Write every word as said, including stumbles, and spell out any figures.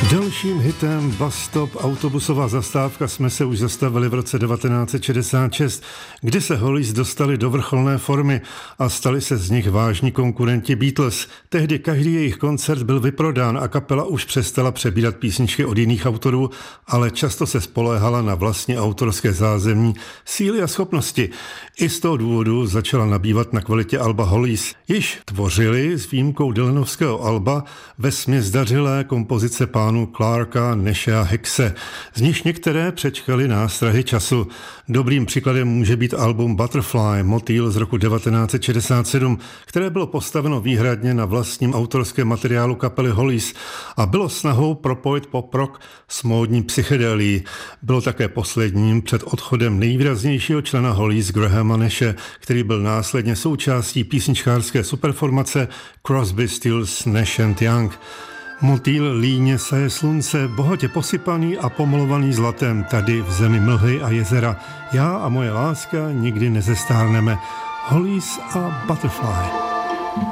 Dalším hitem Bus Stop, autobusová zastávka, jsme se už zastavili v roce devatenáct set šedesát šest, kdy se Hollies dostali do vrcholné formy a stali se z nich vážní konkurenti Beatles. Tehdy každý jejich koncert byl vyprodán a kapela už přestala přebírat písničky od jiných autorů, ale často se spoléhala na vlastní autorské zázemí, síly a schopnosti. I z toho důvodu začala nabývat na kvalitě alba Hollies. Již tvořili s výjimkou Dylanovského alba vesměs dařilé kompozice pánů Clarka, Nashe a Hickse. Z nich některé přečkaly nástrahy času. Dobrým příkladem může být album Butterfly, Motýl z roku devatenáct set šedesát sedm, které bylo postaveno výhradně na vlastním autorském materiálu kapely Hollies a bylo snahou propojit pop rock s módní psychedelí. Bylo také posledním před odchodem nejvýraznějšího člena Hollies Grahama Nashe, který byl následně součástí písničkářské superformace Crosby, Stills, Nash and Young. Motýl líně saje slunce, bohatě posypaný a pomalovaný zlatem, tady v zemi mlhy a jezera. Já a moje láska nikdy nezestárneme. Hollies a Butterfly.